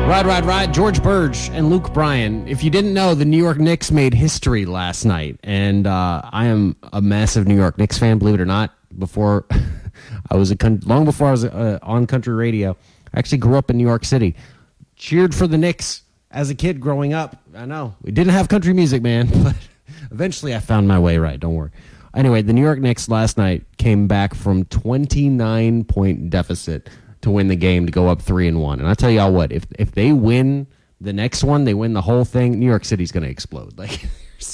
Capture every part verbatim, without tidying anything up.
Ride, ride, ride. George Burge and Luke Bryan. If you didn't know, the New York Knicks made history last night. And uh, I am a massive New York Knicks fan, believe it or not. Before I was a con- long before I was uh, on country radio, I actually grew up in New York City. Cheered for the Knicks as a kid growing up. I know. We didn't have country music, man. But eventually I found my way right. Don't worry. Anyway, the New York Knicks last night came back from twenty-nine point deficit to win the game, to go up three and one. And I tell y'all what, if if they win the next one, they win the whole thing, New York City's going to explode. Like,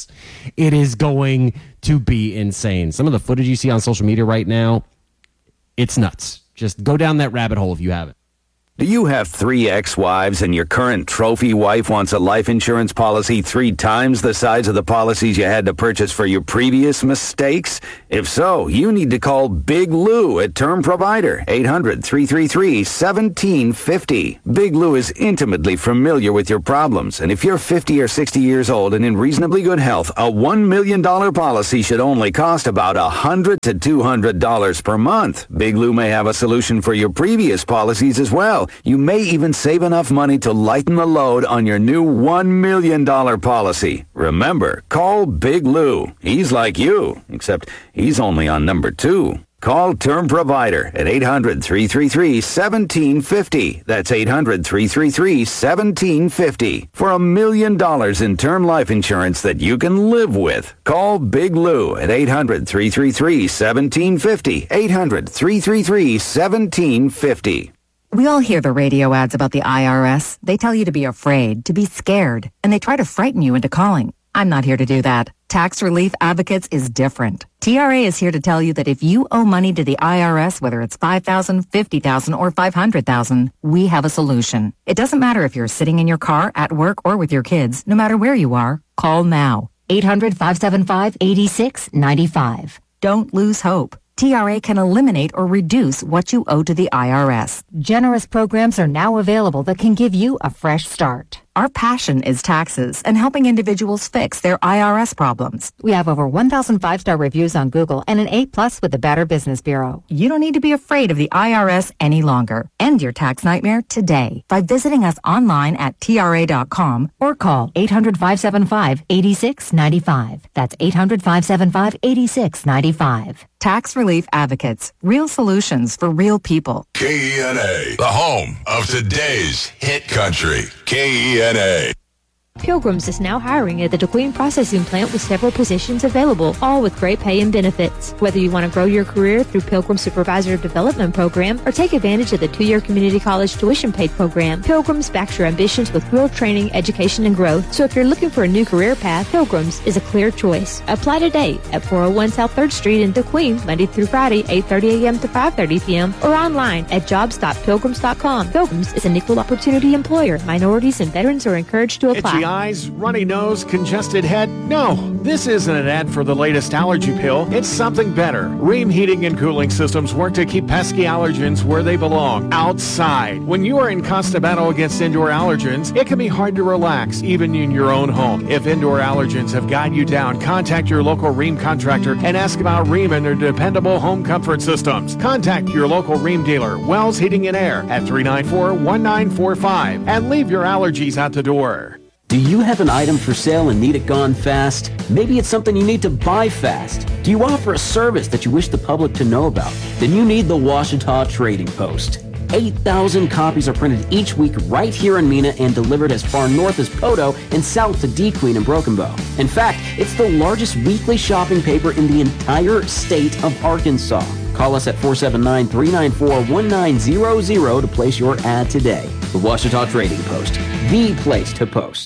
it is going to be insane. Some of the footage you see on social media right now, it's nuts. Just go down that rabbit hole if you haven't. Do you have three ex-wives and your current trophy wife wants a life insurance policy three times the size of the policies you had to purchase for your previous mistakes? If so, you need to call Big Lou at Term Provider, eight hundred, three three three, one seven five zero. Big Lou is intimately familiar with your problems, and if you're fifty or sixty years old and in reasonably good health, a one million dollars policy should only cost about one hundred to two hundred dollars per month. Big Lou may have a solution for your previous policies as well. You may even save enough money to lighten the load on your new one million dollars policy. Remember, call Big Lou. He's like you, except he's only on number two. Call Term Provider at eight hundred, three three three, one seven five zero. That's eight hundred, three three three, one seven five zero. For a million dollars in term life insurance that you can live with. Call Big Lou at eight hundred, three three three, one seven five zero. eight hundred, three three three, one seven five zero. We all hear the radio ads about the I R S. They tell you to be afraid, to be scared, and they try to frighten you into calling. I'm not here to do that. Tax Relief Advocates is different. T R A is here to tell you that if you owe money to the I R S, whether it's five thousand dollars, fifty thousand dollars, or five hundred thousand dollars, we have a solution. It doesn't matter if you're sitting in your car, at work, or with your kids. No matter where you are, call now. eight hundred, five seven five, eight six nine five. Don't lose hope. T R A can eliminate or reduce what you owe to the I R S. Generous programs are now available that can give you a fresh start. Our passion is taxes and helping individuals fix their I R S problems. We have over one thousand five-star reviews on Google and an A plus with the Better Business Bureau. You don't need to be afraid of the I R S any longer. End your tax nightmare today by visiting us online at T R A dot com or call eight hundred, five seven five, eight six nine five. That's eight hundred, five seven five, eight six nine five. Tax Relief Advocates. Real solutions for real people. K E N A, the home of today's hit country. K E N A. Pilgrims is now hiring at the DeQueen Processing Plant with several positions available, all with great pay and benefits. Whether you want to grow your career through Pilgrim Supervisor Development Program or take advantage of the two-year community college tuition paid program, Pilgrims backs your ambitions with real training, education, and growth. So if you're looking for a new career path, Pilgrims is a clear choice. Apply today at four oh one South third Street in DeQueen, Monday through Friday, eight thirty a.m. to five thirty p.m. or online at jobs dot pilgrims dot com. Pilgrims is an equal opportunity employer. Minorities and veterans are encouraged to apply. Itchy eyes, runny nose, congested head? No, this isn't an ad for the latest allergy pill. It's something better. Rheem Heating and Cooling Systems work to keep pesky allergens where they belong, outside. When you are in constant battle against indoor allergens, it can be hard to relax, even in your own home. If indoor allergens have got you down, contact your local Rheem contractor and ask about Rheem and their dependable home comfort systems. Contact your local Rheem dealer, Wells Heating and Air, at three nine four, one nine four five, and leave your allergies out the door. Do you have an item for sale and need it gone fast? Maybe it's something you need to buy fast. Do you offer a service that you wish the public to know about? Then you need the Ouachita Trading Post. eight thousand copies are printed each week right here in Mena and delivered as far north as Poto and south to DeQueen and Broken Bow. In fact, it's the largest weekly shopping paper in the entire state of Arkansas. Call us at four seven nine, three nine four, one nine zero zero to place your ad today. The Ouachita Trading Post, the place to post.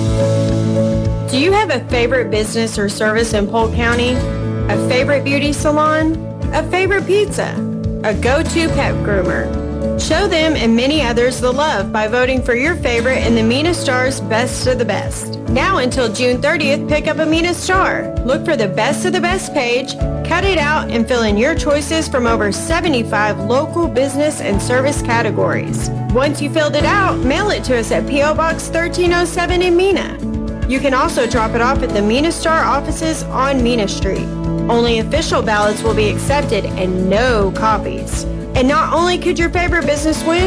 Do you have a favorite business or service in Polk County? A favorite beauty salon? A favorite pizza? A go-to pet groomer? Show them and many others the love by voting for your favorite in the Mena Star's Best of the Best. Now until June thirtieth, pick up a Mena Star. Look for the Best of the Best page, cut it out, and fill in your choices from over seventy-five local business and service categories. Once you filled it out, mail it to us at P O Box thirteen oh seven in Mena. You can also drop it off at the Mena Star offices on Mena Street. Only official ballots will be accepted and no copies. And not only could your favorite business win,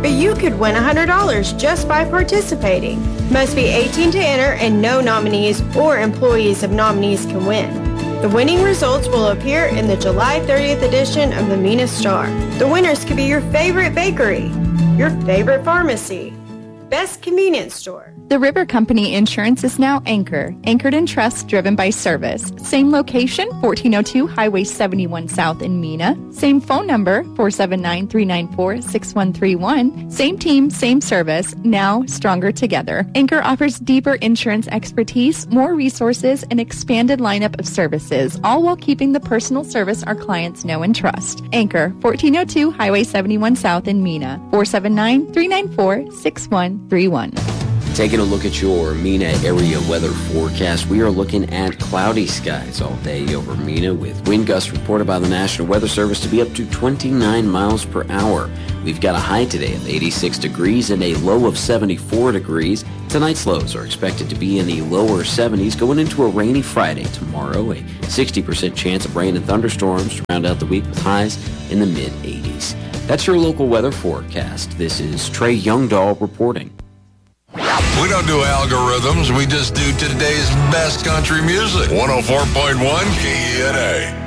but you could win one hundred dollars just by participating. Must be eighteen to enter, and no nominees or employees of nominees can win. The winning results will appear in the July thirtieth edition of the Mena Star. The winners could be your favorite bakery, your favorite pharmacy, best convenience store. The River Company Insurance is now Anchor, anchored in trust, driven by service. Same location, fourteen oh two Highway seventy-one South in Mena. Same phone number, four seven nine, three nine four, six one three one. Same team, same service, now stronger together. Anchor offers deeper insurance expertise, more resources, and expanded lineup of services, all while keeping the personal service our clients know and trust. Anchor, fourteen oh two Highway seventy-one South in Mena. four seven nine, three nine four, six one three one. Taking a look at your Mena area weather forecast, we are looking at cloudy skies all day over Mena, with wind gusts reported by the National Weather Service to be up to twenty-nine miles per hour. We've got a high today of eighty-six degrees and a low of seventy-four degrees. Tonight's lows are expected to be in the lower seventies, going into a rainy Friday. Tomorrow, a sixty percent chance of rain and thunderstorms to round out the week with highs in the mid-eighties. That's your local weather forecast. This is Trey Youngdahl reporting. We don't do algorithms. We just do today's best country music. one oh four point one K E N A.